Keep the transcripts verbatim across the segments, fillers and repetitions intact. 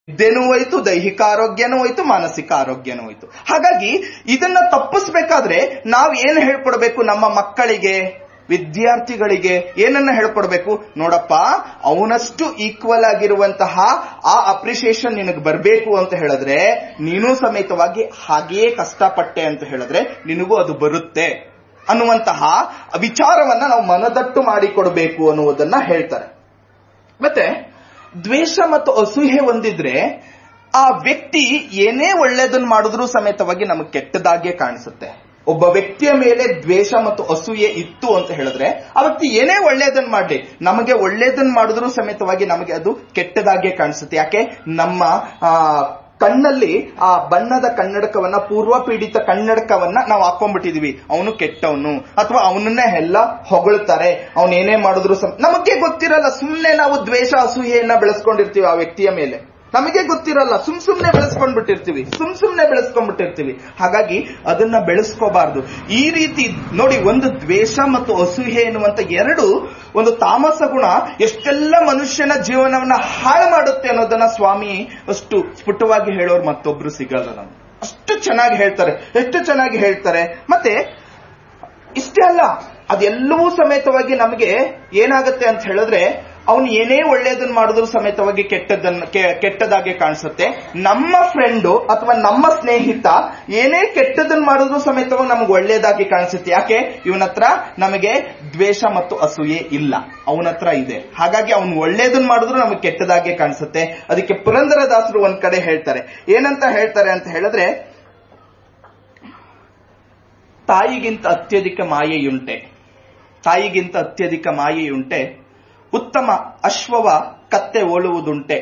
ನಿದ್ದೆನೂ ಹೋಯ್ತು, ದೈಹಿಕ ಆರೋಗ್ಯನೂ ಹೋಯ್ತು, ಮಾನಸಿಕ ಆರೋಗ್ಯನೂ ಹೋಯ್ತು. ಹಾಗಾಗಿ ಇದನ್ನ ತಪ್ಪಿಸ್ಬೇಕಾದ್ರೆ ನಾವು ಏನ್ ಹೇಳ್ಕೊಡ್ಬೇಕು ನಮ್ಮ ಮಕ್ಕಳಿಗೆ, ವಿದ್ಯಾರ್ಥಿಗಳಿಗೆ ಏನನ್ನ ಹೇಳ್ಕೊಡ್ಬೇಕು? ನೋಡಪ್ಪ, ಅವನಷ್ಟು ಈಕ್ವಲ್ ಆಗಿರುವಂತಹ ಆ ಅಪ್ರಿಸಿಯೇಷನ್ ನಿನಗೆ ಬರಬೇಕು ಅಂತ ಹೇಳಿದ್ರೆ ನೀನು ಸಮೇತವಾಗಿ ಹಾಗೆಯೇ ಕಷ್ಟಪಟ್ಟೆ ಅಂತ ಹೇಳಿದ್ರೆ ನಿನಗೂ ಅದು ಬರುತ್ತೆ ಅನ್ನುವಂತಹ ವಿಚಾರವನ್ನ ನಾವು ಮನದಟ್ಟು ಮಾಡಿಕೊಡ್ಬೇಕು ಅನ್ನುವುದನ್ನ ಹೇಳ್ತಾರೆ. ಮತ್ತೆ ದ್ವೇಷ ಮತ್ತು ಅಸೂಯೆ ಹೊಂದಿದ್ರೆ ಆ ವ್ಯಕ್ತಿ ಏನೇ ಒಳ್ಳೇದನ್ನ ಮಾಡಿದ್ರೂ ಸಮೇತವಾಗಿ ನಮಗೆ ಕೆಟ್ಟದಾಗೆ ಕಾಣಿಸುತ್ತೆ. ಒಬ್ಬ ವ್ಯಕ್ತಿಯ ಮೇಲೆ ದ್ವೇಷ ಮತ್ತು ಅಸೂಯೆ ಇತ್ತು ಅಂತ ಹೇಳಿದ್ರೆ ಆ ವ್ಯಕ್ತಿ ಏನೇ ಒಳ್ಳೇದನ್ನ ಮಾಡಲಿ, ನಮಗೆ ಒಳ್ಳೇದನ್ನ ಮಾಡಿದ್ರೂ ಸಮೇತವಾಗಿ ನಮಗೆ ಅದು ಕೆಟ್ಟದಾಗೆ ಕಾಣಿಸುತ್ತೆ. ಯಾಕೆ? ನಮ್ಮ ಆ ಕಣ್ಣಲ್ಲಿ ಆ ಬಣ್ಣದ ಕನ್ನಡಕವನ್ನ, ಪೂರ್ವ ಪೀಡಿತ ಕನ್ನಡಕವನ್ನ ನಾವು ಹಾಕೊಂಡ್ಬಿಟ್ಟಿದೀವಿ. ಅವನು ಕೆಟ್ಟವನು ಅಥವಾ ಅವನನ್ನೇ ಎಲ್ಲ ಹೊಗಳ್ತಾರೆ, ಅವನೇನೇ ಮಾಡಿದ್ರು ನಮಗೆ ಗೊತ್ತಿರಲ್ಲ. ಸುಮ್ನೆ ನಾವು ದ್ವೇಷ ಅಸೂಯೆಯನ್ನ ಬೆಳೆಸ್ಕೊಂಡಿರ್ತೀವಿ ಆ ವ್ಯಕ್ತಿಯ ಮೇಲೆ, ನಮಗೆ ಗೊತ್ತಿರಲ್ಲ. ಸುಮ್ ಸುಮ್ನೆ ಬೆಳೆಸ್ಕೊಂಡ್ಬಿಟ್ಟಿರ್ತೀವಿ ಸುಮ್ ಸುಮ್ನೆ ಬೆಳೆಸ್ಕೊಂಡ್ಬಿಟ್ಟಿರ್ತೀವಿ ಹಾಗಾಗಿ ಅದನ್ನ ಬೆಳೆಸ್ಕೋಬಾರ್ದು. ಈ ರೀತಿ ನೋಡಿ, ಒಂದು ದ್ವೇಷ ಮತ್ತು ಅಸೂಯೆ ಎನ್ನುವಂತ ಎರಡು ಒಂದು ತಾಮಸ ಗುಣ ಎಷ್ಟೆಲ್ಲ ಮನುಷ್ಯನ ಜೀವನವನ್ನ ಹಾಳು ಮಾಡುತ್ತೆ ಅನ್ನೋದನ್ನ ಸ್ವಾಮಿ ಅಷ್ಟು ಸ್ಫುಟವಾಗಿ ಹೇಳೋರು ಮತ್ತೊಬ್ರು ಸಿಗಲ್ಲ. ನಮ್ಗೆ ಅಷ್ಟು ಚೆನ್ನಾಗಿ ಹೇಳ್ತಾರೆ, ಎಷ್ಟು ಚೆನ್ನಾಗಿ ಹೇಳ್ತಾರೆ. ಮತ್ತೆ ಇಷ್ಟೇ ಅಲ್ಲ, ಅದೆಲ್ಲವೂ ಸಮೇತವಾಗಿ ನಮಗೆ ಏನಾಗುತ್ತೆ ಅಂತ ಹೇಳಿದ್ರೆ ಅವನು ಏನೇ ಒಳ್ಳೇದನ್ನ ಮಾಡಿದ್ರು ಸಮೇತವಾಗಿ ಕೆಟ್ಟದನ್ನ ಕೆಟ್ಟದಾಗೆ ಕಾಣಿಸುತ್ತೆ. ನಮ್ಮ ಫ್ರೆಂಡು ಅಥವಾ ನಮ್ಮ ಸ್ನೇಹಿತ ಏನೇ ಕೆಟ್ಟದನ್ನ ಮಾಡಿದ್ರು ಸಮೇತವಾಗಿ ನಮ್ಗೆ ಒಳ್ಳೇದಾಗಿ ಕಾಣಿಸುತ್ತೆ. ಯಾಕೆ? ಇವನ ಹತ್ರ ನಮಗೆ ದ್ವೇಷ ಮತ್ತು ಅಸೂಯೆ ಇಲ್ಲ, ಅವನ ಹತ್ರ ಇದೆ. ಹಾಗಾಗಿ ಅವನು ಒಳ್ಳೇದನ್ನ ಮಾಡಿದ್ರು ನಮಗೆ ಕೆಟ್ಟದಾಗೆ ಕಾಣಿಸುತ್ತೆ. ಅದಕ್ಕೆ ಪುರಂದರದಾಸರು ಒಂದ್ ಕಡೆ ಹೇಳ್ತಾರೆ, ಏನಂತ ಹೇಳ್ತಾರೆ ಅಂತ ಹೇಳಿದ್ರೆ, ತಾಯಿಗಿಂತ ಅತ್ಯಧಿಕ ಮಾಯೆಯುಂಟೆ, ತಾಯಿಗಿಂತ ಅತ್ಯಧಿಕ ಮಾಯೆಯುಂಟೆ, ಉತ್ತಮ ಅಶ್ವವ ಕತ್ತೆ ಹೋಲುವುದುಂಟೆ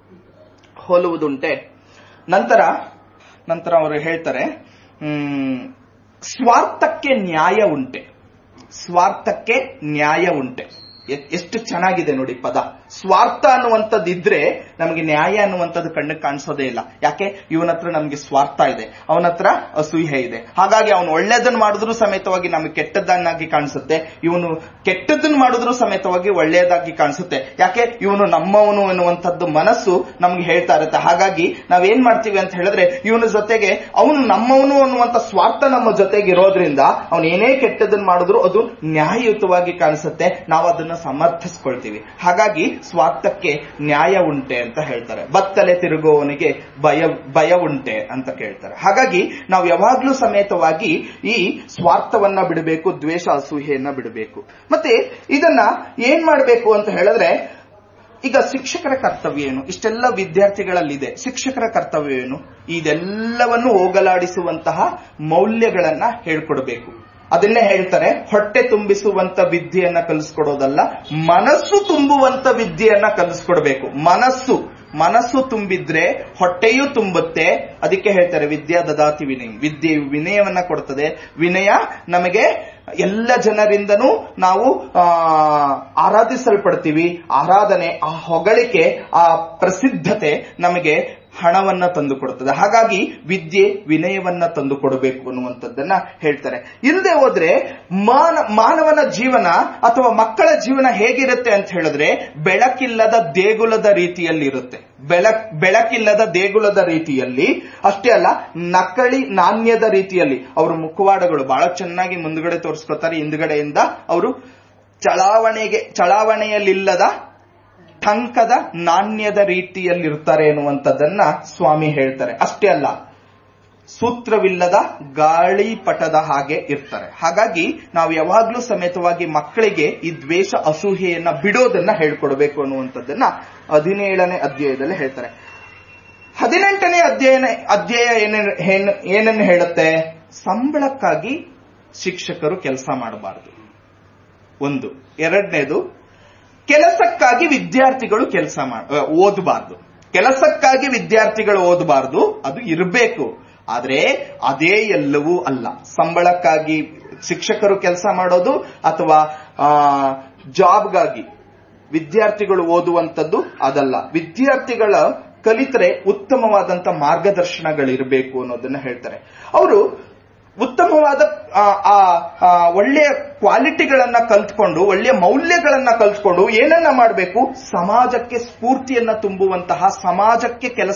ಹೋಲುವುದುಂಟೆ ನಂತರ ನಂತರ ಅವರು ಹೇಳ್ತಾರೆ, ಹ್ಮ್ ಸ್ವಾರ್ಥಕ್ಕೆ ನ್ಯಾಯ ಉಂಟೆ, ಸ್ವಾರ್ಥಕ್ಕೆ ನ್ಯಾಯ ಉಂಟೆ. ಎಷ್ಟು ಚೆನ್ನಾಗಿದೆ ನೋಡಿ ಪದ. ಸ್ವಾರ್ಥ ಅನ್ನುವಂಥದ್ದು ಇದ್ರೆ ನಮಗೆ ನ್ಯಾಯ ಅನ್ನುವಂಥದ್ದು ಕಣ್ಣಿಗೆ ಕಾಣಿಸೋದೇ ಇಲ್ಲ. ಯಾಕೆ? ಇವನ ಹತ್ರ ನಮಗೆ ಸ್ವಾರ್ಥ ಇದೆ, ಅವನ ಹತ್ರ ಅಸೂಯೆ ಇದೆ. ಹಾಗಾಗಿ ಅವನು ಒಳ್ಳೇದನ್ನ ಮಾಡಿದ್ರು ಸಮೇತವಾಗಿ ನಮಗೆ ಕೆಟ್ಟದನ್ನಾಗಿ ಕಾಣಿಸುತ್ತೆ, ಇವನು ಕೆಟ್ಟದನ್ನ ಮಾಡಿದ್ರು ಸಮೇತವಾಗಿ ಒಳ್ಳೆಯದಾಗಿ ಕಾಣಿಸುತ್ತೆ. ಯಾಕೆ? ಇವನು ನಮ್ಮವನು ಎನ್ನುವಂಥದ್ದು ಮನಸ್ಸು ನಮ್ಗೆ ಹೇಳ್ತಾ ಇರುತ್ತೆ. ಹಾಗಾಗಿ ನಾವೇನ್ ಮಾಡ್ತೀವಿ ಅಂತ ಹೇಳಿದ್ರೆ ಇವನ ಜೊತೆಗೆ ಅವನು ನಮ್ಮವನು ಅನ್ನುವಂಥ ಸ್ವಾರ್ಥ ನಮ್ಮ ಜೊತೆಗೆ ಇರೋದ್ರಿಂದ ಅವನು ಏನೇ ಕೆಟ್ಟದನ್ನ ಮಾಡಿದ್ರು ಅದು ನ್ಯಾಯಯುತವಾಗಿ ಕಾಣಿಸುತ್ತೆ, ನಾವು ಅದನ್ನ ಸಮರ್ಥಿಸ್ಕೊಳ್ತೀವಿ. ಹಾಗಾಗಿ ಸ್ವಾರ್ಥಕ್ಕೆ ನ್ಯಾಯ ಉಂಟೆ ಅಂತ ಹೇಳ್ತಾರೆ. ಬತ್ತಲೆ ತಿರುಗುವವನಿಗೆ ಭಯ ಭಯ ಉಂಟೆ ಅಂತ ಕೇಳ್ತಾರೆ. ಹಾಗಾಗಿ ನಾವು ಯಾವಾಗ್ಲೂ ಸಮೇತವಾಗಿ ಈ ಸ್ವಾರ್ಥವನ್ನ ಬಿಡಬೇಕು, ದ್ವೇಷ ಅಸೂಯೆಯನ್ನ ಬಿಡಬೇಕು. ಮತ್ತೆ ಇದನ್ನ ಏನ್ ಮಾಡಬೇಕು ಅಂತ ಹೇಳಿದ್ರೆ, ಈಗ ಶಿಕ್ಷಕರ ಕರ್ತವ್ಯ ಏನು? ಇಷ್ಟೆಲ್ಲ ವಿದ್ಯಾರ್ಥಿಗಳಲ್ಲಿದೆ, ಶಿಕ್ಷಕರ ಕರ್ತವ್ಯ ಏನು? ಇದೆಲ್ಲವನ್ನು ಹೋಗಲಾಡಿಸುವಂತಹ ಮೌಲ್ಯಗಳನ್ನ ಹೇಳ್ಕೊಡ್ಬೇಕು. ಅದನ್ನೇ ಹೇಳ್ತಾರೆ, ಹೊಟ್ಟೆ ತುಂಬಿಸುವಂತ ವಿದ್ಯೆಯನ್ನ ಕಲಿಸ್ಕೊಡೋದಲ್ಲ, ಮನಸ್ಸು ತುಂಬುವಂತ ವಿದ್ಯೆಯನ್ನ ಕಲಿಸ್ಕೊಡ್ಬೇಕು. ಮನಸ್ಸು ಮನಸ್ಸು ತುಂಬಿದ್ರೆ ಹೊಟ್ಟೆಯೂ ತುಂಬುತ್ತೆ. ಅದಕ್ಕೆ ಹೇಳ್ತಾರೆ ವಿದ್ಯಾ ದದಾತಿ ವಿನಯ, ವಿದ್ಯೆಯು ವಿನಯವನ್ನ ಕೊಡ್ತದೆ. ವಿನಯ ನಮಗೆ ಎಲ್ಲ ಜನರಿಂದನೂ ನಾವು ಆರಾಧಿಸಲ್ಪಡ್ತೀವಿ. ಆರಾಧನೆ, ಆ ಹೊಗಳಿಕೆ, ಆ ಪ್ರಸಿದ್ಧತೆ ನಮಗೆ ಹಣವನ್ನ ತಂದು ಕೊಡುತ್ತದೆ. ಹಾಗಾಗಿ ವಿದ್ಯೆ ವಿನಯವನ್ನ ತಂದು ಕೊಡಬೇಕು ಅನ್ನುವಂಥದ್ದನ್ನ ಹೇಳ್ತಾರೆ. ಇಲ್ಲದೆ ಹೋದ್ರೆ ಮಾನ ಮಾನವನ ಜೀವನ ಅಥವಾ ಮಕ್ಕಳ ಜೀವನ ಹೇಗಿರುತ್ತೆ ಅಂತ ಹೇಳಿದ್ರೆ ಬೆಳಕಿಲ್ಲದ ದೇಗುಲದ ರೀತಿಯಲ್ಲಿ ಇರುತ್ತೆ. ಬೆಳಕ್ ಬೆಳಕಿಲ್ಲದ ದೇಗುಲದ ರೀತಿಯಲ್ಲಿ, ಅಷ್ಟೇ ಅಲ್ಲ ನಕಲಿ ನಾಣ್ಯದ ರೀತಿಯಲ್ಲಿ. ಅವರ ಮುಖವಾಡಗಳು ಬಹಳ ಚೆನ್ನಾಗಿ ಮುಂದ್ಗಡೆ ತೋರಿಸ್ಕೊತಾರೆ, ಹಿಂದ್ಗಡೆಯಿಂದ ಅವರು ಚಲಾವಣೆಗೆ ಚಲಾವಣೆಯಲ್ಲಿಲ್ಲದ ಟಂಕದ ನಾಣ್ಯದ ರೀತಿಯಲ್ಲಿರ್ತಾರೆ ಎನ್ನುವಂಥದ್ದನ್ನ ಸ್ವಾಮಿ ಹೇಳ್ತಾರೆ. ಅಷ್ಟೇ ಅಲ್ಲ, ಸೂತ್ರವಿಲ್ಲದ ಗಾಳಿಪಟದ ಹಾಗೆ ಇರ್ತಾರೆ. ಹಾಗಾಗಿ ನಾವು ಯಾವಾಗ್ಲೂ ಸಮೇತವಾಗಿ ಮಕ್ಕಳಿಗೆ ಈ ದ್ವೇಷ ಅಸೂಯೆಯನ್ನ ಬಿಡೋದನ್ನ ಹೇಳ್ಕೊಡ್ಬೇಕು ಅನ್ನುವಂಥದ್ದನ್ನ ಹದಿನೇಳನೇ ಅಧ್ಯಾಯದಲ್ಲಿ ಹೇಳ್ತಾರೆ. ಹದಿನೆಂಟನೇ ಅಧ್ಯಾಯ ಅಧ್ಯಾಯ ಏನ ಏನನ್ನು ಹೇಳುತ್ತೆ? ಸಂಬಳಕ್ಕಾಗಿ ಶಿಕ್ಷಕರು ಕೆಲಸ ಮಾಡಬಾರದು, ಒಂದು. ಎರಡನೇದು, ಕೆಲಸಕ್ಕಾಗಿ ವಿದ್ಯಾರ್ಥಿಗಳು ಕೆಲಸ ಓದಬಾರ್ದು. ಕೆಲಸಕ್ಕಾಗಿ ವಿದ್ಯಾರ್ಥಿಗಳು ಓದಬಾರ್ದು, ಅದು ಇರಬೇಕು. ಆದ್ರೆ ಅದೇ ಎಲ್ಲವೂ ಅಲ್ಲ. ಸಂಬಳಕ್ಕಾಗಿ ಶಿಕ್ಷಕರು ಕೆಲಸ ಮಾಡೋದು ಅಥವಾ ಜಾಬ್ಗಾಗಿ ವಿದ್ಯಾರ್ಥಿಗಳು ಓದುವಂಥದ್ದು ಅದಲ್ಲ. ವಿದ್ಯಾರ್ಥಿಗಳ ಕಲಿತರೆ ಉತ್ತಮವಾದಂತ ಮಾರ್ಗದರ್ಶನಗಳಿರಬೇಕು ಅನ್ನೋದನ್ನ ಹೇಳ್ತಾರೆ. ಅವರು ಉತ್ತಮವಾದ ಒಳ್ಳೆಯ ಕ್ವಾಲಿಟಿಗಳನ್ನ ಕಲ್ತ್ಕೊಂಡು, ಒಳ್ಳೆಯ ಮೌಲ್ಯಗಳನ್ನ ಕಲ್ತ್ಕೊಂಡು ಏನನ್ನ ಮಾಡಬೇಕು? ಸಮಾಜಕ್ಕೆ ಸ್ಫೂರ್ತಿಯನ್ನ ತುಂಬುವಂತಹ, ಸಮಾಜಕ್ಕೆ ಕೆಲಸ